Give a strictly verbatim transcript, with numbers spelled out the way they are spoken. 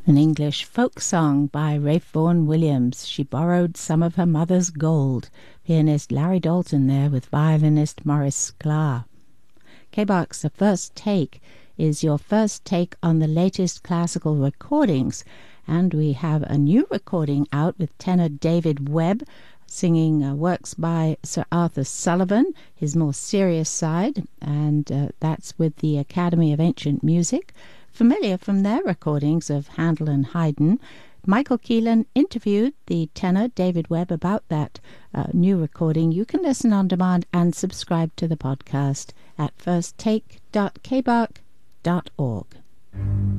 An English folk song by Ralph Vaughan Williams. She borrowed some of her mother's gold. Pianist Larry Dalton there with violinist Maurice Sklar. K-Box, The First Take is your first take on the latest classical recordings. And we have a new recording out with tenor David Webb singing uh, works by Sir Arthur Sullivan, his more serious side, and uh, that's with the Academy of Ancient Music. Familiar from their recordings of Handel and Haydn. Michael Keelan interviewed the tenor David Webb about that uh, new recording. You can listen on demand and subscribe to the podcast at first take dot k bark dot org.